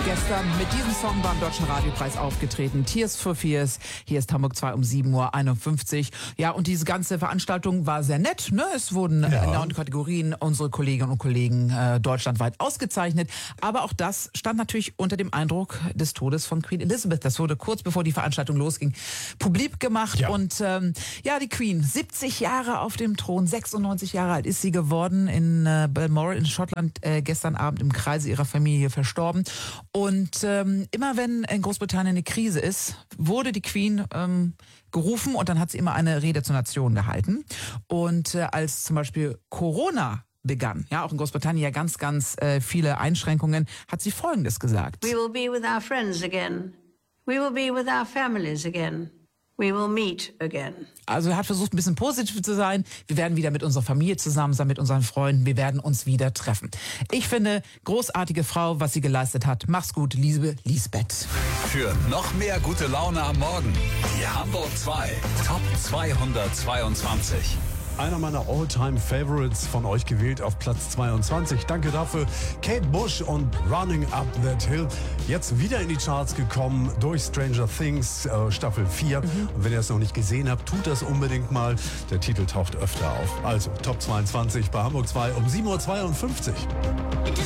Gestern mit diesem Song beim Deutschen Radiopreis aufgetreten. Tears for Fears. Hier ist Hamburg 2 um 7:51 Uhr. Ja, und diese ganze Veranstaltung war sehr nett. Ne? Es wurden in 9 Kategorien unsere Kolleginnen und Kollegen deutschlandweit ausgezeichnet. Aber auch das stand natürlich unter dem Eindruck des Todes von Queen Elizabeth. Das wurde kurz bevor die Veranstaltung losging publik gemacht. Ja. Und die Queen, 70 Jahre auf dem Thron, 96 Jahre alt ist sie geworden, in Balmoral in Schottland gestern Abend im Kreise ihrer Familie verstorben. Und immer wenn in Großbritannien eine Krise ist, wurde die Queen gerufen und dann hat sie immer eine Rede zur Nation gehalten. Und als zum Beispiel Corona begann, ja, auch in Großbritannien ja ganz viele Einschränkungen, hat sie Folgendes gesagt. We will be with our friends again. We will be with our families again. We will meet again. Also er hat versucht, ein bisschen positiv zu sein. Wir werden wieder mit unserer Familie zusammen sein, mit unseren Freunden. Wir werden uns wieder treffen. Ich finde, großartige Frau, was sie geleistet hat. Mach's gut, liebe Lisbeth. Für noch mehr gute Laune am Morgen, die Hamburg 2 Top 222. Einer meiner All-Time-Favorites von euch gewählt auf Platz 22. Danke dafür. Kate Bush und Running Up That Hill. Jetzt wieder in die Charts gekommen durch Stranger Things, Staffel 4. Und wenn ihr es noch nicht gesehen habt, tut das unbedingt mal. Der Titel taucht öfter auf. Also Top 22 bei Hamburg 2 um 7:52 Uhr.